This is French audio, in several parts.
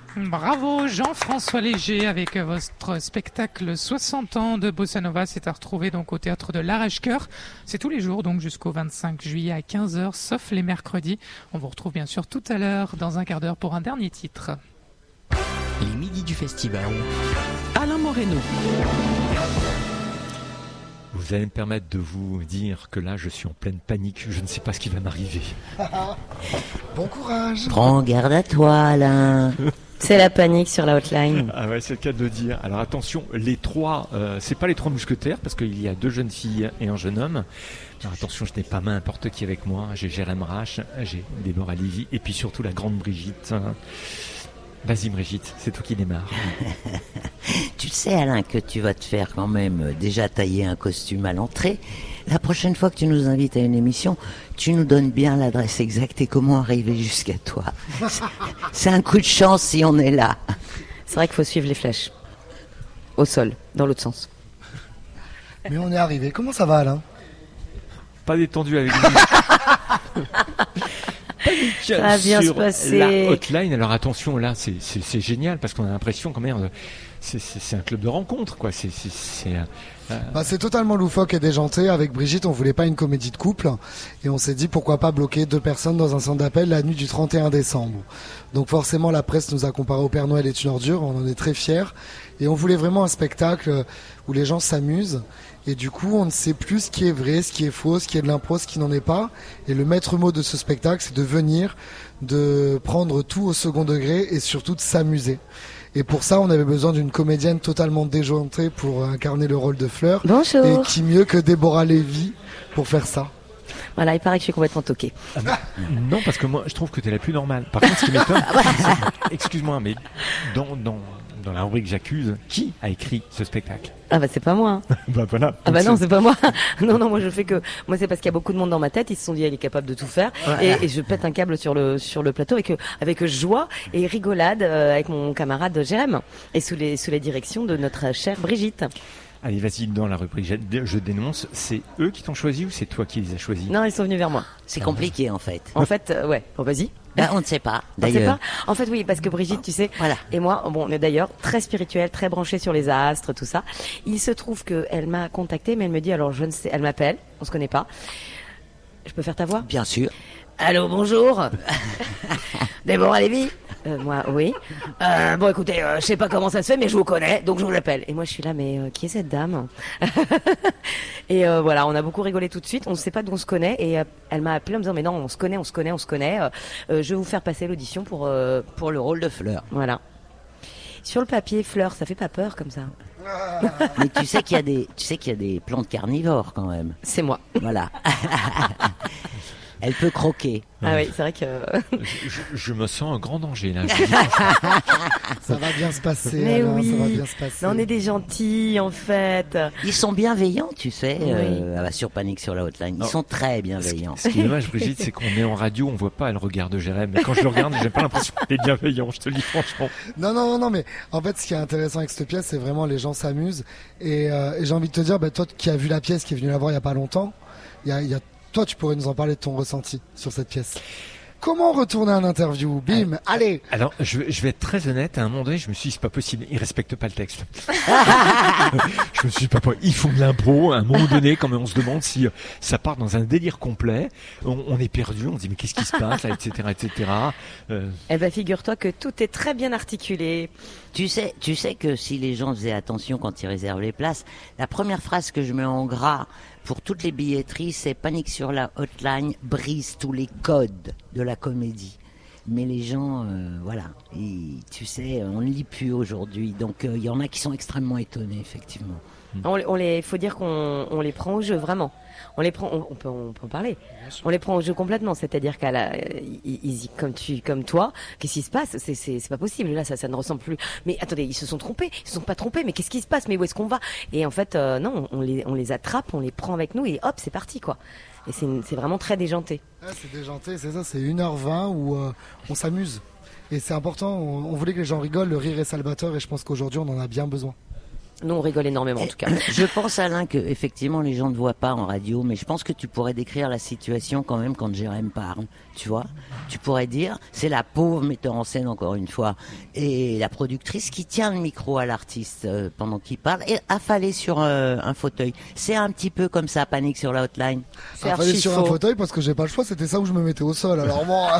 Bravo Jean-François Léger avec votre spectacle 60 ans de Bossa Nova. C'est à retrouver donc au théâtre de l'Arrache-Cœur. C'est tous les jours donc jusqu'au 25 juillet à 15h sauf les mercredis. On vous retrouve bien sûr tout à l'heure dans un quart d'heure pour un dernier titre. Les midis du festival. Alain Moreno. Vous allez me permettre de vous dire que là, je suis en pleine panique. Je ne sais pas ce qui va m'arriver. Bon courage. Prends garde à toi, Alain. C'est la panique sur la hotline. Ah ouais, c'est le cas de le dire. Alors attention, les trois, c'est pas les trois mousquetaires parce qu'il y a 2 jeunes filles et un jeune homme. Alors attention, je n'ai pas n'importe qui avec moi. J'ai Jérém Rache, j'ai Déborah Lévy et puis surtout la grande Brigitte. Vas-y Brigitte, c'est toi qui démarre. Tu sais, Alain, que tu vas te faire quand même déjà tailler un costume à l'entrée. La prochaine fois que tu nous invites à une émission, tu nous donnes bien l'adresse exacte et comment arriver jusqu'à toi. C'est un coup de chance si on est là. C'est vrai qu'il faut suivre les flèches. Au sol, dans l'autre sens. Mais on est arrivé. Comment ça va, Alain? Pas détendu avec lui. Ça va bien se passer. La hotline, alors attention, là, c'est génial parce qu'on a l'impression quand même, c'est un club de rencontre, quoi. C'est totalement loufoque et déjanté. Avec Brigitte, on voulait pas une comédie de couple et on s'est dit pourquoi pas bloquer 2 personnes dans un centre d'appel la nuit du 31 décembre. Donc forcément, la presse nous a comparé au Père Noël est une ordure. On en est très fiers et on voulait vraiment un spectacle où les gens s'amusent. Et du coup, on ne sait plus ce qui est vrai, ce qui est faux, ce qui est de l'impro, ce qui n'en est pas. Et le maître mot de ce spectacle, c'est de venir, de prendre tout au second degré et surtout de s'amuser. Et pour ça, on avait besoin d'une comédienne totalement déjantée pour incarner le rôle de Fleur. Bonjour. Et qui mieux que Déborah Lévy pour faire ça. Voilà, il paraît que je suis complètement toquée. Non, parce que moi, je trouve que t'es la plus normale. Par contre, ce qui m'étonne, excuse-moi, mais dans la rubrique J'accuse, qui a écrit ce spectacle? Ah bah c'est pas moi. Bah voilà. Ah bah non, c'est pas moi. Non, moi je fais que... Moi c'est parce qu'il y a beaucoup de monde dans ma tête, ils se sont dit elle est capable de tout faire. Ouais. Et je pète un câble sur le plateau avec joie et rigolade avec mon camarade Jérém. Et sous les directions de notre chère Brigitte. Allez, vas-y, dans la rubrique Je dénonce, c'est eux qui t'ont choisi ou c'est toi qui les as choisis? Non, ils sont venus vers moi. C'est compliqué en fait. En fait, ouais. Bon, vas-y. On ne sait pas, d'ailleurs. En fait, oui, parce que Brigitte, tu sais, voilà. Et moi, on est d'ailleurs très spirituel, très branché sur les astres, tout ça. Il se trouve qu'elle m'a contactée, mais elle me dit, alors je ne sais, elle m'appelle, on se connaît pas. Je peux faire ta voix? Bien sûr. Allô, bonjour. Déborah Lévy? Moi, oui. Bon, écoutez, je sais pas comment ça se fait, mais je vous connais, donc je vous l'appelle. Et moi, je suis là, mais qui est cette dame? Et voilà, on a beaucoup rigolé tout de suite. On ne sait pas d'où on se connaît. Et elle m'a appelé en me disant, mais non, on se connaît. Je vais vous faire passer l'audition pour le rôle de Fleur. Voilà. Sur le papier, Fleur, ça fait pas peur comme ça. Mais tu sais qu'il y a des plantes carnivores quand même. C'est moi. Voilà. Elle peut croquer. Ah oui, c'est vrai que... je me sens un grand danger là. Ça va bien se passer. Mais Alain, oui. ça va bien se passer. Non, on est des gentils en fait. Ils sont bienveillants, tu sais, Oui. sur Panique sur la hotline. Ils sont très bienveillants. Ce qui est dommage, Brigitte, c'est qu'on est en radio, on voit pas le regard de Jérém. Mais quand je le regarde, j'ai pas l'impression qu'il est bienveillant, je te le dis franchement. Non, mais en fait, ce qui est intéressant avec cette pièce, c'est vraiment les gens s'amusent. Et j'ai envie de te dire, toi qui as vu la pièce, qui est venu la voir il y a pas longtemps, toi, tu pourrais nous en parler de ton ressenti sur cette pièce. Comment retourner un interview? Bim, allez. Alors, je vais être très honnête. À un moment donné, je me suis dit, c'est pas possible. Ils respectent pas le texte. Je me suis dit, papa, ils font de l'impro. À un moment donné, quand même, on se demande si ça part dans un délire complet. On est perdu. On se dit, mais qu'est-ce qui se passe, là, etc. Eh ben, figure-toi que tout est très bien articulé. Tu sais que si les gens faisaient attention quand ils réservent les places, la première phrase que je mets en gras pour toutes les billetteries, c'est Panique sur la hotline brise tous les codes de la comédie. Mais les gens, voilà, tu sais, on ne lit plus aujourd'hui. Donc il y en a qui sont extrêmement étonnés, effectivement. Faut dire qu'on les prend au jeu, vraiment. On les prend, on peut en parler. On les prend au jeu complètement, c'est-à-dire comme toi, qu'est-ce qui se passe? C'est pas possible. Là, ça ne ressemble plus. Mais attendez, ils se sont trompés. Ils se sont pas trompés. Mais qu'est-ce qui se passe? Mais où est-ce qu'on va? Et en fait, non, on les attrape, on les prend avec nous et hop, c'est parti, quoi. Et c'est vraiment très déjanté. C'est déjanté, c'est ça. C'est 1h20 où on s'amuse. Et c'est important. On voulait que les gens rigolent. Le rire est salvateur. Et je pense qu'aujourd'hui, on en a bien besoin. Nous, on rigole énormément, en tout cas. Je pense, Alain, que effectivement les gens ne voient pas en radio, mais je pense que tu pourrais décrire la situation quand même quand Jérém parle. Tu vois, tu pourrais dire, c'est la pauvre metteur en scène encore une fois, et la productrice qui tient le micro à l'artiste pendant qu'il parle et affalée sur un fauteuil. C'est un petit peu comme ça, Panique sur la hotline. C'est Fallait archi sur un faux. fauteuil parce que j'ai pas le choix, c'était ça où je me mettais au sol. Alors bon,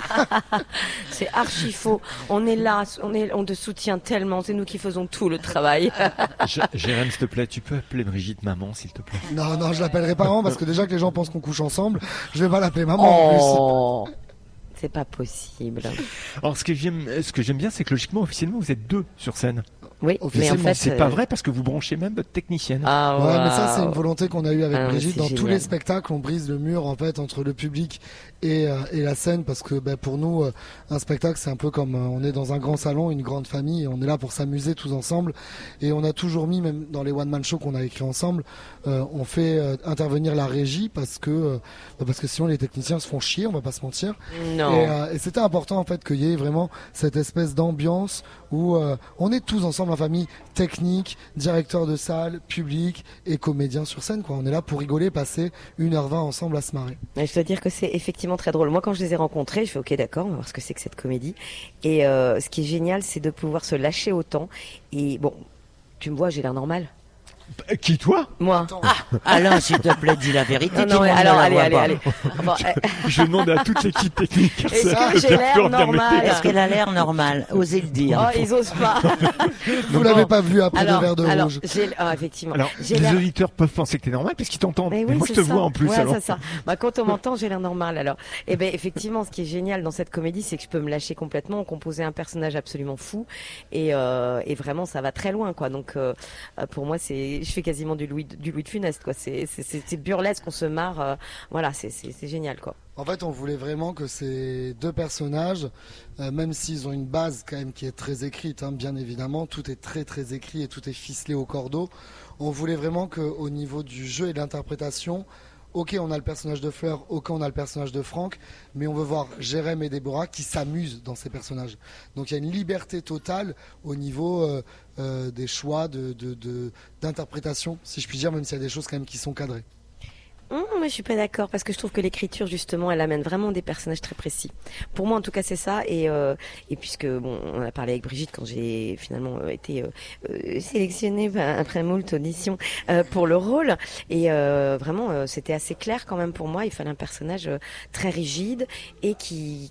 C'est archi faux. On est là, on te soutient tellement. C'est nous qui faisons tout le travail. Jérém, s'il te plaît, tu peux appeler Brigitte maman, s'il te plaît. non, je l'appellerai pas maman parce que déjà que les gens pensent qu'on couche ensemble, je vais pas l'appeler maman en plus. Oh, c'est pas possible. Alors, ce que j'aime bien, c'est que logiquement, officiellement, vous êtes 2 sur scène. Oui, mais en Officiellement, fait, C'est pas vrai parce que vous branchez même votre technicienne. Ah, Ouais, mais ça waouh. c'est une volonté qu'on a eue avec Ah, Brigitte. c'est Dans tous génial. les spectacles, on brise le mur en fait entre le public et la scène parce que pour nous, un spectacle c'est un peu comme on est dans un grand salon, une grande famille, et on est là pour s'amuser tous ensemble. Et on a toujours mis, même dans les one man show qu'on a écrit ensemble, on fait intervenir la régie parce que sinon les techniciens se font chier, on va pas se mentir. Non. Et c'était important en fait qu'il y ait vraiment cette espèce d'ambiance où on est tous ensemble en famille, technique, directeur de salle, public et comédien sur scène quoi. On est là pour rigoler, passer 1h20 ensemble à se marrer. Mais je dois dire que c'est effectivement très drôle. Moi, quand je les ai rencontrés, je fais ok, d'accord, on va voir ce que c'est que cette comédie. Et ce qui est génial, c'est de pouvoir se lâcher autant. Et bon, tu me vois, j'ai l'air normal. Qui, toi? Moi. Alain, s'il te plaît, dis la vérité. Non, tout non, le mais monde alors, ne la allez. voit pas. Bon, Je demande à toute l'équipe technique. Est-ce ça, que de j'ai faire l'air peur de remettre normal? les Est-ce qu'elle a l'air normale? Osez le dire. oh, ils osent pas. Vous l'avez pas vu après deux verres de rouge. Effectivement. Alors, J'ai les l'air- auditeurs peuvent penser que t'es normal parce qu'ils t'entendent. Mais Mais oui, moi, je c'est te ça. vois en plus. Ouais, alors. c'est ça. Quand on m'entend, j'ai l'air normal. Alors, effectivement, ce qui est génial dans cette comédie, c'est que je peux me lâcher complètement, composer un personnage absolument fou, et vraiment, ça va très loin, quoi. Donc, pour moi, je fais quasiment du Louis de Funès, quoi. C'est burlesque, on se marre. Voilà, c'est génial, quoi. En fait, on voulait vraiment que ces deux personnages, même s'ils ont une base quand même qui est très écrite, bien évidemment, tout est très très écrit et tout est ficelé au cordeau. On voulait vraiment qu'au niveau du jeu et de l'interprétation, ok, on a le personnage de Fleur, ok, on a le personnage de Franck, mais on veut voir Jérém et Déborah qui s'amusent dans ces personnages. Donc il y a une liberté totale au niveau des choix d'interprétation, si je puis dire, même s'il y a des choses quand même qui sont cadrées. Moi, je suis pas d'accord parce que je trouve que l'écriture, justement, elle amène vraiment des personnages très précis. Pour moi, en tout cas, c'est ça. Et puisque, bon, on a parlé avec Brigitte quand j'ai finalement été sélectionnée après moult auditions pour le rôle. Et vraiment, c'était assez clair quand même pour moi. Il fallait un personnage très rigide et qui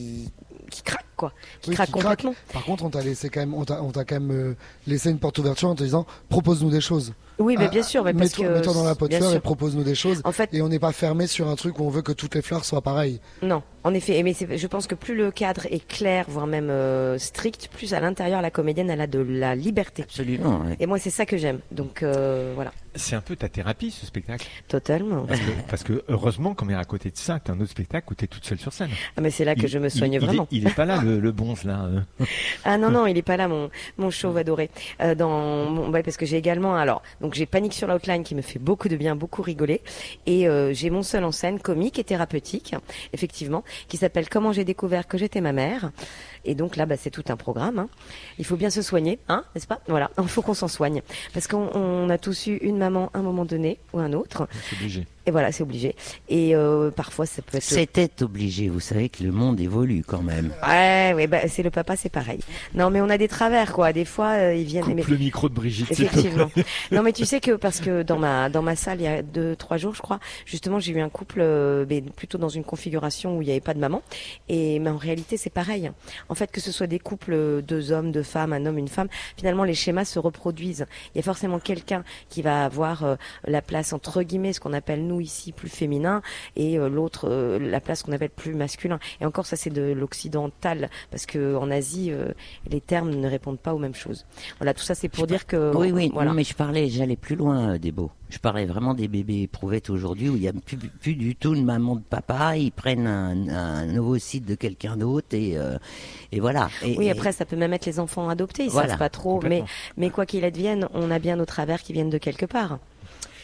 craque, quoi. Qui Oui, craque qui complètement. Par contre, on t'a quand même laissé une porte ouverte en te disant propose-nous des choses. Oui, mais bien sûr, mais parce que Mets-toi dans la peau de bien fleur sûr. et propose-nous des choses. En fait, Et on n'est pas fermé sur un truc où on veut que toutes les fleurs soient pareilles. non, en effet. Mais je pense que plus le cadre est clair, voire même strict, plus à l'intérieur la comédienne elle a de la liberté. Absolument. Ouais. Et moi, c'est ça que j'aime. Donc voilà, C'est un peu ta thérapie, ce spectacle. totalement. Parce que heureusement, quand on est à côté de ça, t'as un autre spectacle où t'es toute seule sur scène. Ah, mais c'est là que je me soigne vraiment. Il est pas là, le bonze, là. Ah non, il est pas là, mon chauve adoré. Parce que j'ai également, donc j'ai Panique sur la hotline qui me fait beaucoup de bien, beaucoup rigoler. Et j'ai mon seul en scène comique et thérapeutique, effectivement, qui s'appelle Comment j'ai découvert que j'étais ma mère. Et donc là, c'est tout un programme. Il faut bien se soigner, n'est-ce pas? Voilà, il faut qu'on s'en soigne. Parce qu'on a tous eu une maman à un moment donné ou un autre. C'est obligé. Et voilà, c'est obligé. Et parfois, ça peut être... C'était obligé. Vous savez que le monde évolue quand même. Ouais, c'est le papa, c'est pareil. Non, mais on a des travers, quoi. Des fois, ils viennent... Coupe le micro de Brigitte, s'il te plaît. Effectivement. Non, mais tu sais que parce que dans ma salle, il y a 2-3 jours, je crois, justement, j'ai eu un couple, mais plutôt dans une configuration où il n'y avait pas de maman. Mais en réalité, c'est pareil. En fait, que ce soit des couples, 2 hommes, 2 femmes, un homme, une femme, finalement, les schémas se reproduisent. Il y a forcément quelqu'un qui va avoir la place entre guillemets, ce qu'on appelle nous ici plus féminin, et l'autre la place qu'on appelle plus masculin. Et encore, ça c'est de l'occidental, parce que en Asie, les termes ne répondent pas aux mêmes choses. Voilà, tout ça c'est pour dire que Oui, voilà. non, mais j'allais plus loin, Débo. Je parlais vraiment des bébés éprouvettes aujourd'hui où il n'y a plus du tout de maman, de papa. Ils prennent un nouveau site de quelqu'un d'autre et voilà. Oui, après ça peut même être les enfants adoptés, ils Voilà, savent pas trop, mais quoi qu'il advienne, on a bien nos travers qui viennent de quelque part.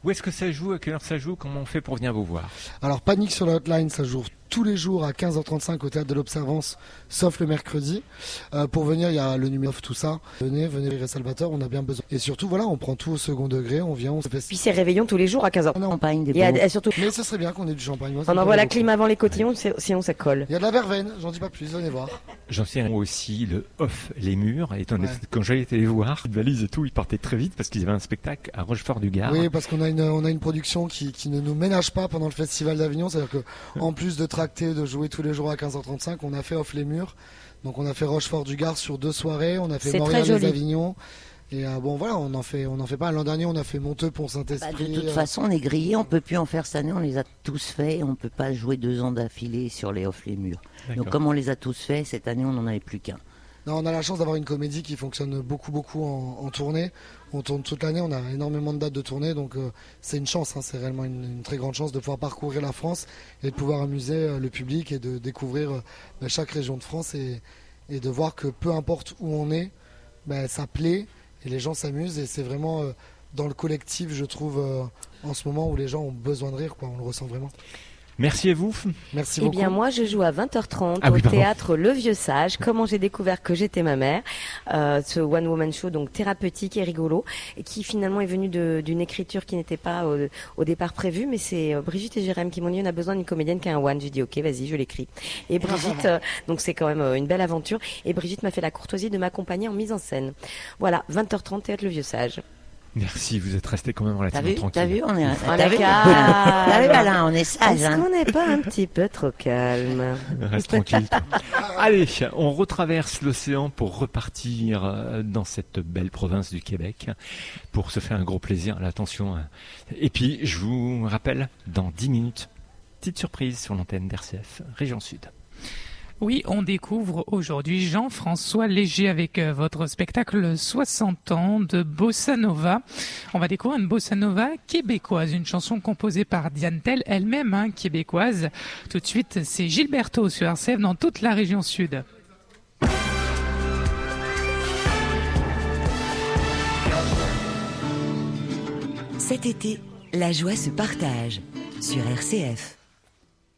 Où est-ce que ça joue? À quelle heure ça joue? Comment on fait pour venir vous voir? Alors Panique sur la hotline, ça joue tous les jours à 15h35 au Théâtre de l'Observance, sauf le mercredi. Pour venir, il y a le numéro, tout ça. Venez, Salvatore, on a bien besoin. Et surtout, voilà, on prend tout au second degré, on vient, on se fait... Puis c'est réveillon tous les jours à 15h. Champagne, des Et surtout, Mais ce serait bien qu'on ait du champagne. Moi, on envoie la clim avant les cotillons, sinon ça colle. Il y a de la verveine, j'en dis pas plus, venez voir. J'en sais aussi le off les murs. Étant donné que quand j'allais été les voir, les valises et tout, ils partaient très vite parce qu'ils avaient un spectacle à Rochefort-du-Gard. Oui, parce qu'on a une production qui ne nous ménage pas pendant le Festival d'Avignon. C'est-à-dire que en plus de tracter, de jouer tous les jours à 15h35, on a fait off les murs. Donc on a fait Rochefort-du-Gard sur 2 soirées, on a fait Montréal-les-Avignon. Et bon voilà, on en fait pas. L'an dernier, on a fait Monteux, Pont-Saint-Esprit. De toute façon, on est grillé, on peut plus en faire cette année, on les a tous faits, on peut pas jouer 2 ans d'affilée sur les off les murs. Donc comme on les a tous faits, cette année on n'en avait plus qu'un. Non, on a la chance d'avoir une comédie qui fonctionne beaucoup en tournée. On tourne toute l'année, on a énormément de dates de tournée, donc c'est une chance, c'est réellement une très grande chance de pouvoir parcourir la France et de pouvoir amuser le public et de découvrir chaque région de France et de voir que peu importe où on est, ça plaît et les gens s'amusent et c'est vraiment dans le collectif, je trouve, en ce moment où les gens ont besoin de rire, on le ressent vraiment. Merci à vous. Merci beaucoup. Eh bien, moi, je joue à 20h30 au théâtre Le Vieux Sage. Comment j'ai découvert que j'étais ma mère. Ce one woman show, donc thérapeutique et rigolo, et qui finalement est venu d'une écriture qui n'était pas au départ prévue, mais c'est Brigitte et Jérém qui m'ont dit on a besoin d'une comédienne qui a un one. J'ai dit ok, vas-y, je l'écris. Et Brigitte, donc c'est quand même une belle aventure. Et Brigitte m'a fait la courtoisie de m'accompagner en mise en scène. Voilà, 20h30 théâtre Le Vieux Sage. Merci, vous êtes resté quand même relativement tranquille. T'as vu, on est Alain, on est sage. Est-ce qu'on n'est pas un petit peu trop calme? Reste tranquille. Allez, on retraverse l'océan pour repartir dans cette belle province du Québec pour se faire un gros plaisir. Attention. Et puis, je vous rappelle, dans 10 minutes, petite surprise sur l'antenne d'RCF, Région Sud. Oui, on découvre aujourd'hui Jean-François Léger avec votre spectacle 60 ans de Bossa Nova. On va découvrir une Bossa Nova québécoise, une chanson composée par Diane Tell, elle-même québécoise. Tout de suite, c'est Gilberto sur RCF dans toute la région sud. Cet été, la joie se partage sur RCF.